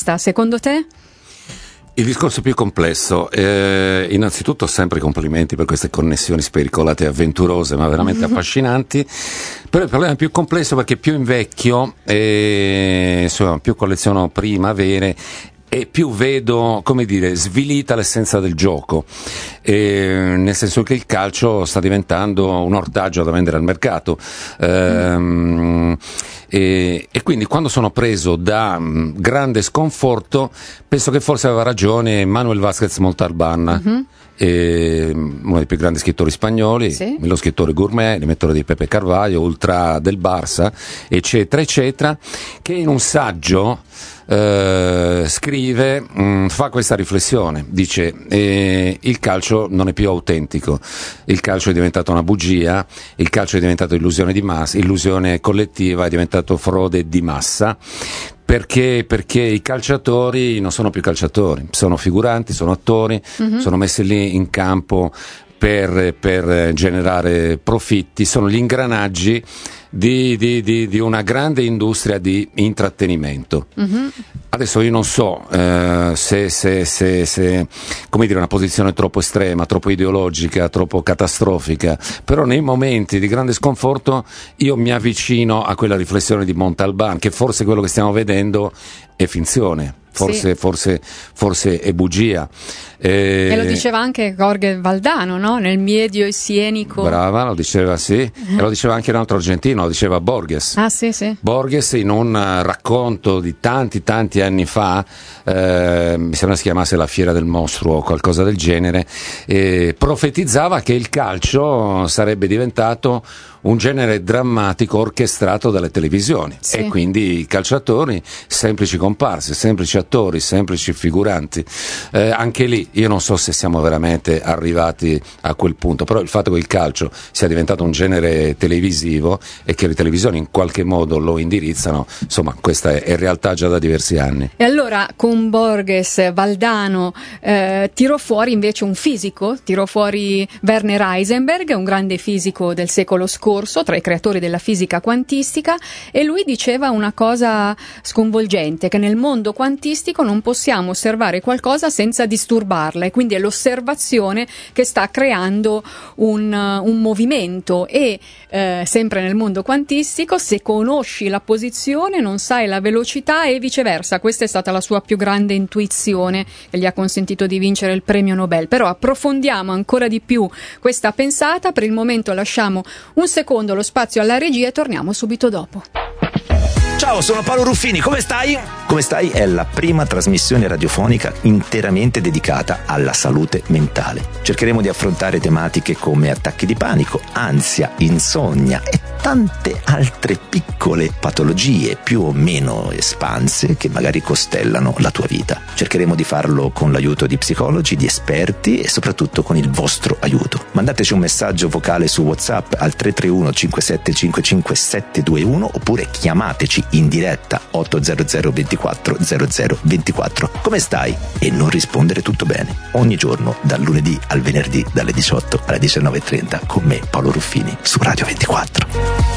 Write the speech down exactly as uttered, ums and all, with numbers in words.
questa, secondo te? Il discorso è più complesso. Eh, innanzitutto sempre complimenti per queste connessioni spericolate e avventurose, ma veramente affascinanti. Però il problema è più complesso perché più invecchio, e, insomma, più colleziono primavere e più vedo, come dire, svilita l'essenza del gioco, e, nel senso che il calcio sta diventando un ortaggio da vendere al mercato. Ehm, E, e quindi quando sono preso da mh, grande sconforto penso che forse aveva ragione Manuel Vázquez Montalbán, mm-hmm. e, uno dei più grandi scrittori spagnoli, sì. Lo scrittore gourmet, l'emettore di Pepe Carvalho, ultra del Barça, eccetera eccetera, che in un saggio Uh, scrive, mh, fa questa riflessione, dice eh, il calcio non è più autentico, il calcio è diventato una bugia, il calcio è diventato illusione di massa, illusione collettiva, è diventato frode di massa. Perché? Perché i calciatori non sono più calciatori, sono figuranti, sono attori, mm-hmm. sono messi lì in campo per, per generare profitti, sono gli ingranaggi Di, di, di, di una grande industria di intrattenimento. Mm-hmm. Adesso io non so eh, se, se, se, se, come dire, una posizione troppo estrema, troppo ideologica, troppo catastrofica, però nei momenti di grande sconforto io mi avvicino a quella riflessione di Montalbán, che forse quello che stiamo vedendo è finzione. Forse, sì. forse, forse è bugia. Eh, e lo diceva anche Jorge Valdano, no? Nel Miedio Sienico. Brava, lo diceva, sì. Uh-huh. E lo diceva anche un altro argentino, lo diceva Borges. Ah, sì, sì. Borges, in un racconto di tanti, tanti anni fa, eh, mi sembra si chiamasse La fiera del mostruo o qualcosa del genere, eh, profetizzava che il calcio sarebbe diventato un genere drammatico orchestrato dalle televisioni, sì. E quindi i calciatori semplici comparse, semplici attori, semplici figuranti. Eh, anche lì io non so se siamo veramente arrivati a quel punto, però il fatto che il calcio sia diventato un genere televisivo e che le televisioni in qualche modo lo indirizzano, insomma, questa è, è realtà già da diversi anni. E allora con Borges, Valdano, eh, tirò fuori invece un fisico, tirò fuori Werner Heisenberg, un grande fisico del secolo scorso, tra i creatori della fisica quantistica, e lui diceva una cosa sconvolgente, che nel mondo quantistico non possiamo osservare qualcosa senza disturbarla, e quindi è l'osservazione che sta creando un, un movimento, e eh, sempre nel mondo quantistico se conosci la posizione non sai la velocità e viceversa. Questa è stata la sua più grande intuizione che gli ha consentito di vincere il premio Nobel. Però approfondiamo ancora di più questa pensata. Per il momento lasciamo un secondo lo spazio alla regia e torniamo subito dopo. Ciao, sono Paolo Ruffini, come stai? Come stai è la prima trasmissione radiofonica interamente dedicata alla salute mentale. Cercheremo di affrontare tematiche come attacchi di panico, ansia, insonnia e tante altre piccole patologie più o meno espanse che magari costellano la tua vita. Cercheremo di farlo con l'aiuto di psicologi, di esperti e soprattutto con il vostro aiuto. Mandateci un messaggio vocale su WhatsApp al tre tre uno cinque sette cinque cinque sette due uno oppure chiamateci in diretta otto zero zero ventiquattro zero zero ventiquattro. Come stai? E non rispondere tutto bene. Ogni giorno dal lunedì al venerdì dalle diciotto alle diciannove e trenta con me Paolo Ruffini su Radio ventiquattro.